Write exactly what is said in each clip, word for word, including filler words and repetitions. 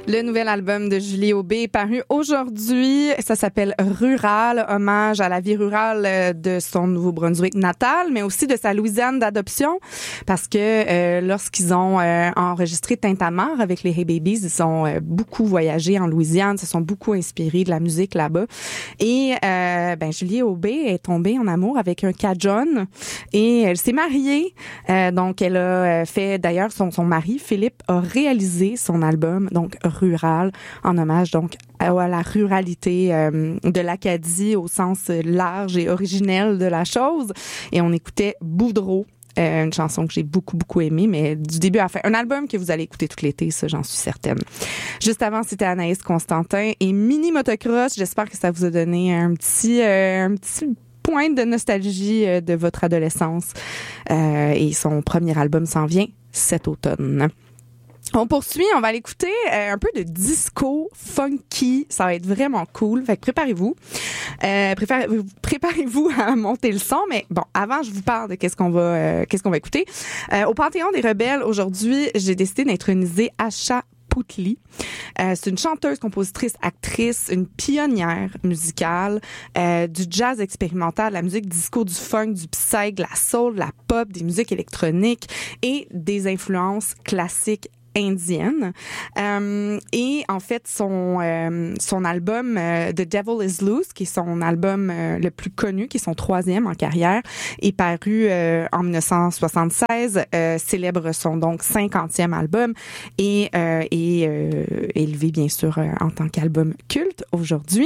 Le nouvel album de Julie Aubé est paru aujourd'hui. Ça s'appelle Rural, hommage à la vie rurale de son Nouveau-Brunswick natal, mais aussi de sa Louisiane d'adoption, parce que euh, lorsqu'ils ont euh, enregistré Tintamarre avec les Hey Babies, ils ont euh, beaucoup voyagé en Louisiane, se sont beaucoup inspirés de la musique là-bas. Et euh, ben Julie Aubé est tombée en amour avec un Cajun et elle s'est mariée. Euh, donc elle a fait, d'ailleurs son son mari Philippe a réalisé son album donc Rural, en hommage donc à la ruralité euh, de l'Acadie au sens large et originel de la chose. Et on écoutait Boudreau, euh, une chanson que j'ai beaucoup, beaucoup aimée, mais du début à la fin. Un album que vous allez écouter tout l'été, ça, j'en suis certaine. Juste avant, c'était Anaïs Constantin et Mini Motocross. J'espère que ça vous a donné un petit, euh, un petit point de nostalgie euh, de votre adolescence. Euh, et son premier album s'en vient cet automne. On poursuit, on va aller écouter euh, un peu de disco funky, ça va être vraiment cool, fait que préparez-vous. Euh, préparez, préparez-vous à monter le son, mais bon, avant je vous parle de qu'est-ce qu'on va euh, qu'est-ce qu'on va écouter. Euh, au Panthéon des Rebelles, aujourd'hui, j'ai décidé d'introniser Asha Puthli. Euh, c'est une chanteuse, compositrice, actrice, une pionnière musicale, euh, du jazz expérimental, de la musique disco, du funk, du psych, de la soul, de la pop, des musiques électroniques et des influences classiques indienne. Euh, et en fait, son euh, son album euh, The Devil Is Loose, qui est son album euh, le plus connu, qui est son troisième en carrière, est paru euh, en dix-neuf cent soixante-seize, euh, célèbre son donc cinquantième album et euh, est euh, élevé bien sûr euh, en tant qu'album culte aujourd'hui.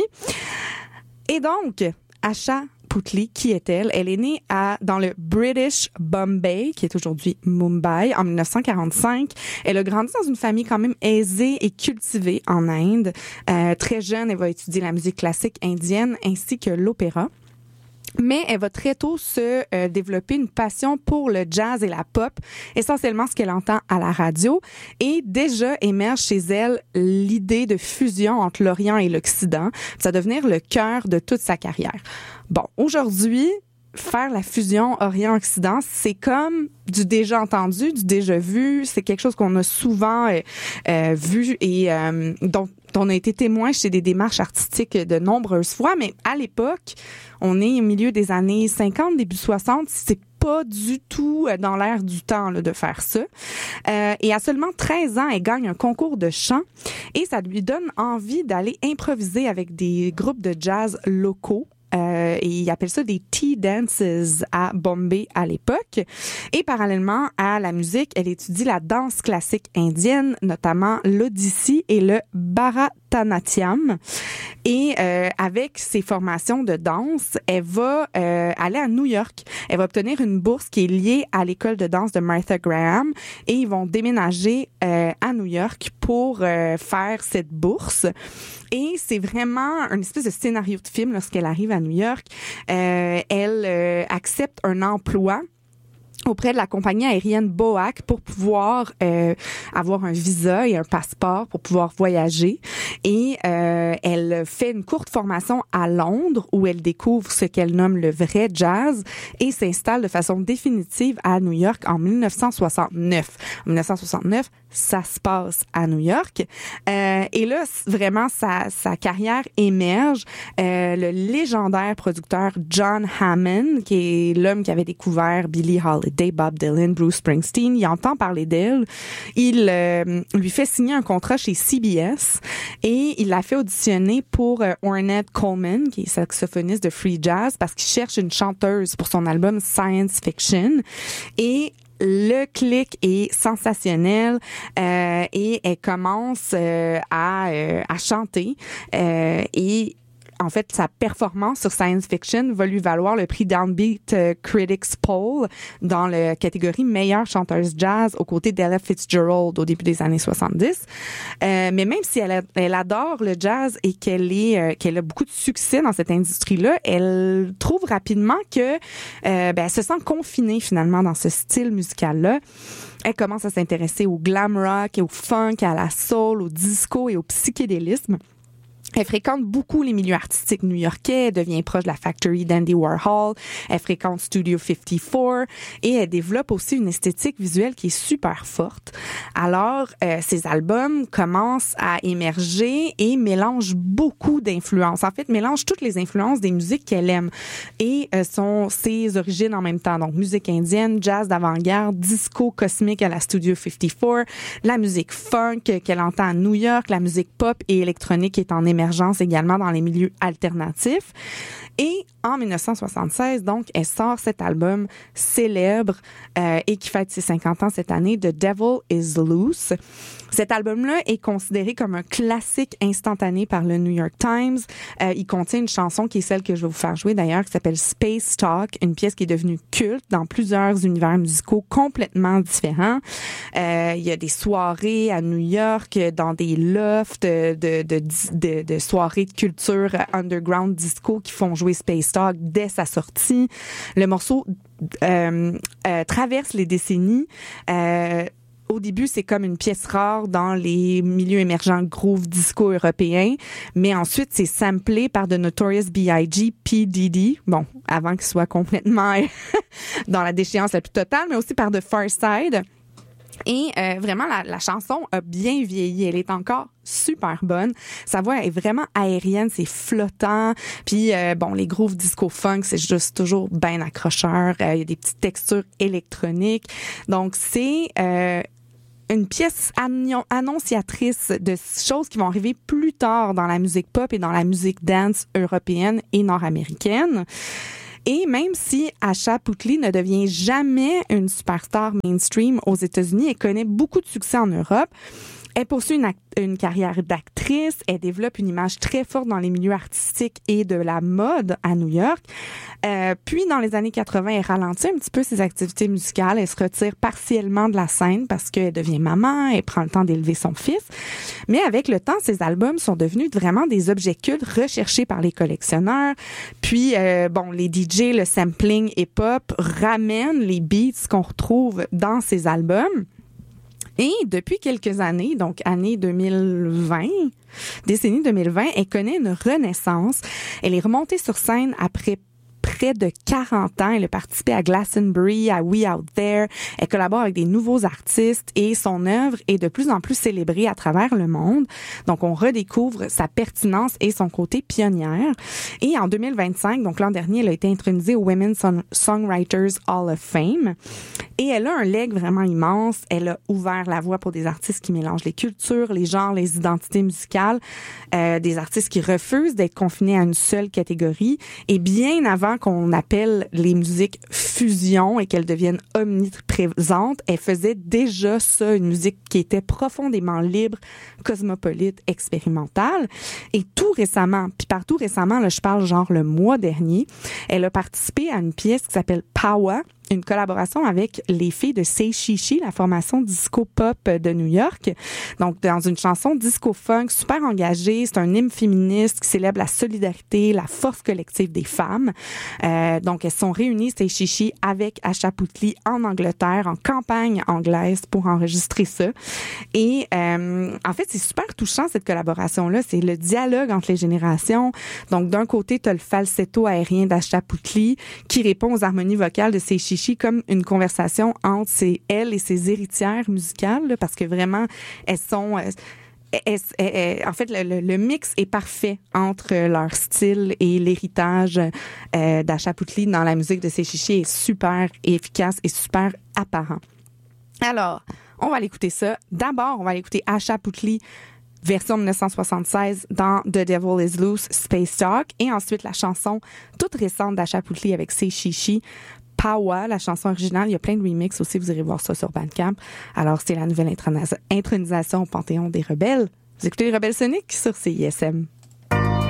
Et donc, Asha Puthli, qui est-elle? Elle est née à, dans le British Bombay, qui est aujourd'hui Mumbai, en dix-neuf cent quarante-cinq. Elle a grandi dans une famille quand même aisée et cultivée en Inde. Euh, très jeune, elle va étudier la musique classique indienne ainsi que l'opéra. Mais elle va très tôt se euh, développer une passion pour le jazz et la pop, essentiellement ce qu'elle entend à la radio. Et déjà émerge chez elle l'idée de fusion entre l'Orient et l'Occident. Ça va devenir le cœur de toute sa carrière. Bon, aujourd'hui, faire la fusion Orient-Occident, c'est comme du déjà entendu, du déjà vu. C'est quelque chose qu'on a souvent euh, euh, vu et euh, dont on a été témoin chez des démarches artistiques de nombreuses fois. Mais à l'époque, on est au milieu des années cinquante, début soixante, c'est pas du tout dans l'air du temps là, de faire ça. Euh, et à seulement treize ans, elle gagne un concours de chant et ça lui donne envie d'aller improviser avec des groupes de jazz locaux. Euh, et ils appellent ça des tea dances à Bombay à l'époque. Et parallèlement à la musique, elle étudie la danse classique indienne, notamment l'Odissi et le Bharatanatyam. Et euh, avec ses formations de danse, elle va euh, aller à New York. Elle va obtenir une bourse qui est liée à l'école de danse de Martha Graham et ils vont déménager euh, à New York pour euh, faire cette bourse. Et c'est vraiment un espèce de scénario de film lorsqu'elle arrive à New York. Euh, elle euh, accepte un emploi auprès de la compagnie aérienne Boac pour pouvoir euh, avoir un visa et un passeport pour pouvoir voyager. Et euh, elle fait une courte formation à Londres où elle découvre ce qu'elle nomme le vrai jazz et s'installe de façon définitive à New York en dix-neuf cent soixante-neuf. En dix-neuf cent soixante-neuf, ça se passe à New York. Euh, et là, vraiment, sa, sa carrière émerge. Euh, le légendaire producteur John Hammond, qui est l'homme qui avait découvert Billie Holiday, Bob Dylan, Bruce Springsteen, il entend parler d'elle. Il euh, lui fait signer un contrat chez C B S et il l'a fait auditionner pour euh, Ornette Coleman, qui est saxophoniste de free jazz, parce qu'il cherche une chanteuse pour son album Science Fiction. Et le clic est sensationnel euh, et elle commence euh, à, euh, à chanter euh, et en fait, sa performance sur Science Fiction va lui valoir le prix Downbeat Critics Poll dans la catégorie meilleure chanteuse jazz aux côtés d'Ella Fitzgerald au début des années soixante-dix. Euh, mais même si elle, a, elle adore le jazz et qu'elle est euh, qu'elle a beaucoup de succès dans cette industrie-là, elle trouve rapidement que euh, ben, elle se sent confinée finalement dans ce style musical-là. Elle commence à s'intéresser au glam rock, au funk, à la soul, au disco et au psychédélisme. Elle fréquente beaucoup les milieux artistiques new-yorkais, elle devient proche de la Factory d'Andy Warhol, elle fréquente Studio cinquante-quatre et elle développe aussi une esthétique visuelle qui est super forte. Alors, euh, ses albums commencent à émerger et mélangent beaucoup d'influences. En fait, mélangent toutes les influences des musiques qu'elle aime et euh, sont ses origines en même temps. Donc, musique indienne, jazz d'avant-garde, disco cosmique à la Studio cinquante-quatre, la musique funk qu'elle entend à New York, la musique pop et électronique qui est en émergence également dans les milieux alternatifs. Et en dix-neuf cent soixante-seize, donc, elle sort cet album célèbre euh, et qui fête ses cinquante ans cette année, The Devil is Loose. Cet album-là est considéré comme un classique instantané par le New York Times. Euh, il contient une chanson qui est celle que je vais vous faire jouer d'ailleurs, qui s'appelle Space Talk, une pièce qui est devenue culte dans plusieurs univers musicaux complètement différents. Euh, il y a des soirées à New York, dans des lofts de, de, de, de, de soirées de culture underground disco qui font jouer Space Talk dès sa sortie. Le morceau euh, euh, traverse les décennies. Euh, Au début, c'est comme une pièce rare dans les milieux émergents groove disco européens, mais ensuite, c'est samplé par The Notorious B I G, P. Diddy, bon, avant qu'il soit complètement dans la déchéance la plus totale, mais aussi par The Far Side. Et euh, vraiment, la, la chanson a bien vieilli. Elle est encore super bonne. Sa voix est vraiment aérienne, c'est flottant. Puis, euh, bon, les grooves disco-funk, c'est juste toujours bien accrocheur. Euh, il y a des petites textures électroniques. Donc, c'est... Euh, une pièce annonciatrice de choses qui vont arriver plus tard dans la musique pop et dans la musique dance européenne et nord-américaine. Et même si Asha Puthli ne devient jamais une superstar mainstream aux États-Unis, elle connaît beaucoup de succès en Europe. Elle poursuit une, act- une carrière d'actrice. Elle développe une image très forte dans les milieux artistiques et de la mode à New York. Euh, puis, dans les années quatre-vingts, elle ralentit un petit peu ses activités musicales. Elle se retire partiellement de la scène parce qu'elle devient maman. Elle prend le temps d'élever son fils. Mais avec le temps, ses albums sont devenus vraiment des objets cultes recherchés par les collectionneurs. Puis, euh, bon, les D J, le sampling hip-hop ramènent les beats qu'on retrouve dans ses albums. Et depuis quelques années, donc année deux mille vingt, décennie deux mille vingt, elle connaît une renaissance. Elle est remontée sur scène après près de quarante ans. Elle a participé à Glastonbury, à We Out There. Elle collabore avec des nouveaux artistes et son œuvre est de plus en plus célébrée à travers le monde. Donc, on redécouvre sa pertinence et son côté pionnière. Et en deux mille vingt-cinq, donc l'an dernier, elle a été intronisée au Women's Songwriters Hall of Fame. Et elle a un legs vraiment immense. Elle a ouvert la voie pour des artistes qui mélangent les cultures, les genres, les identités musicales, euh, des artistes qui refusent d'être confinés à une seule catégorie. Et bien avant qu'on appelle les musiques fusion et qu'elles deviennent omniprésentes, elle faisait déjà ça, une musique qui était profondément libre, cosmopolite, expérimentale. Et tout récemment, puis partout récemment, là, je parle genre le mois dernier, elle a participé à une pièce qui s'appelle Power, une collaboration avec les filles de Say Shishi, la formation disco-pop de New York. Donc, dans une chanson disco-funk super engagée, c'est un hymne féministe qui célèbre la solidarité, la force collective des femmes. Euh, donc, elles sont réunies, Say Shishi, avec Asha Puthli en Angleterre, en campagne anglaise pour enregistrer ça. Et euh, en fait, c'est super touchant, cette collaboration-là. C'est le dialogue entre les générations. Donc, d'un côté, tu as le falsetto aérien d'Asha Puthli qui répond aux harmonies vocales de Say Shishi comme une conversation entre ses, elle et ses héritières musicales, là, parce que vraiment, elles sont... Elles, elles, elles, en fait, le, le, le mix est parfait entre leur style et l'héritage euh, d'Asha Puthli dans la musique de Say Shishi est super efficace et super apparent. Alors, on va aller écouter ça. D'abord, on va aller écouter Asha Puthli version dix-neuf cent soixante-seize dans The Devil is Loose, Space Talk, et ensuite la chanson toute récente d'Asha Puthli avec Say Shishi, Power, la chanson originale. Il y a plein de remixes aussi, vous irez voir ça sur Bandcamp. Alors, c'est la nouvelle intronisation au Panthéon des Rebelles. Vous écoutez les Rebelles Soniques sur C I S M.